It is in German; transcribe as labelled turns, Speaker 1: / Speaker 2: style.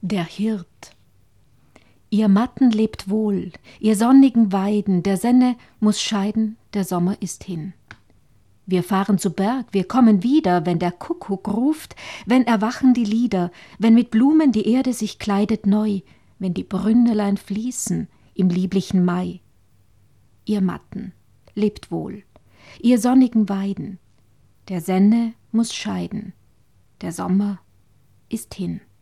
Speaker 1: Der Hirt. Ihr Matten lebt wohl, ihr sonnigen Weiden, der Senne muß scheiden, der Sommer ist hin. Wir fahren zu Berg, wir kommen wieder, wenn der Kuckuck ruft, wenn erwachen die Lieder, wenn mit Blumen die Erde sich kleidet neu, wenn die Brünnelein fließen im lieblichen Mai. Ihr Matten, lebt wohl, ihr sonnigen Weiden, der Senne muß scheiden, der Sommer ist hin.